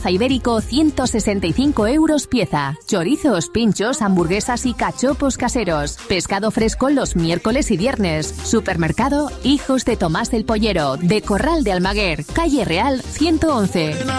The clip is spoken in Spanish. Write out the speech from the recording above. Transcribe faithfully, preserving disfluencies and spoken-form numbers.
Caza ibérico ciento sesenta y cinco euros pieza. Chorizos, pinchos, hamburguesas y cachopos caseros. Pescado fresco los miércoles y viernes. Supermercado Hijos de Tomás el Pollero, de Corral de Almaguer, calle Real ciento once.